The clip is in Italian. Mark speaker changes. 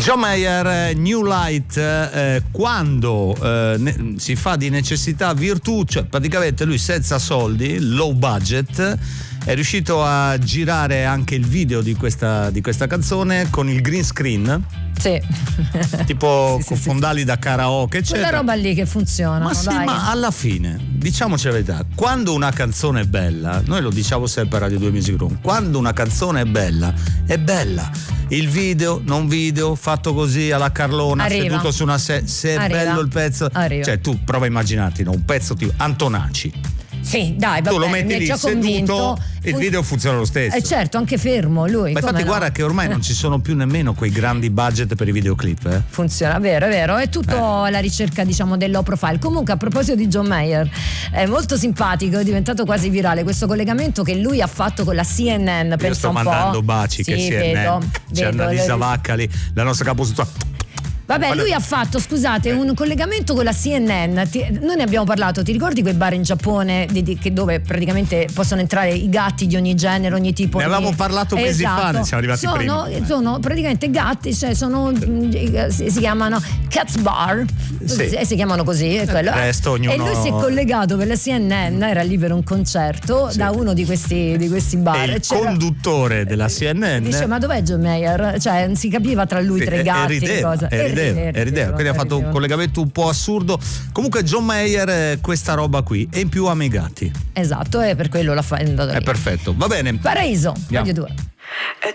Speaker 1: John Mayer, New Light, quando si fa di necessità virtù, cioè praticamente lui senza soldi, low budget, è riuscito a girare anche il video di questa canzone con il green screen.
Speaker 2: Sì.
Speaker 1: Tipo con fondali da karaoke, eccetera.
Speaker 2: Quella roba lì che funziona.
Speaker 1: Ma sì,
Speaker 2: dai.
Speaker 1: ma alla fine, diciamoci la verità, quando una canzone è bella, noi lo diciamo sempre a Radio 2 Music Room, quando una canzone è bella, è bella. Il video, non video, fatto così alla Carlona,
Speaker 2: Arriva.
Speaker 1: seduto su una se è
Speaker 2: Arriva.
Speaker 1: bello il pezzo.
Speaker 2: Arriva.
Speaker 1: Cioè tu prova a immaginarti, no? Un pezzo tipo Antonacci.
Speaker 2: Sì, dai,
Speaker 1: Tu lo
Speaker 2: vabbè,
Speaker 1: metti
Speaker 2: mi è
Speaker 1: lì
Speaker 2: già
Speaker 1: seduto,
Speaker 2: convinto.
Speaker 1: il video funziona lo stesso.
Speaker 2: Certo, anche fermo lui.
Speaker 1: Ma infatti
Speaker 2: come no?
Speaker 1: guarda che ormai non ci sono più nemmeno quei grandi budget per i videoclip.
Speaker 2: Funziona, vero, è vero, è tutto alla ricerca, diciamo, del low profile. Comunque, a proposito di John Mayer, è molto simpatico, è diventato quasi virale questo collegamento che lui ha fatto con la CNN.
Speaker 1: Io sto mandando baci, sì, che CNN c'è Annalisa Vaccali, la nostra capostua.
Speaker 2: Vabbè, lui ha fatto, scusate, un collegamento con la CNN. Noi ne abbiamo parlato, ti ricordi quei bar in Giappone dove praticamente possono entrare i gatti di ogni genere, ogni tipo?
Speaker 1: Ne avevamo parlato mesi fa, ne siamo arrivati prima.
Speaker 2: Sono praticamente gatti, cioè si chiamano Cats Bar,
Speaker 1: sì.
Speaker 2: Si chiamano così. E lui si è collegato per la CNN, era lì per un concerto, sì, da uno di questi bar.
Speaker 1: E il conduttore della CNN
Speaker 2: dice: ma dov'è John Mayer? Cioè non si capiva tra lui, tre gatti,
Speaker 1: rideva, quindi ha fatto un collegamento un po' assurdo. Comunque John Mayer questa roba qui e in più ama i gatti.
Speaker 2: Esatto, e per quello l'ha fatto.
Speaker 1: È perfetto, va bene.
Speaker 2: Paraíso, Radio 2.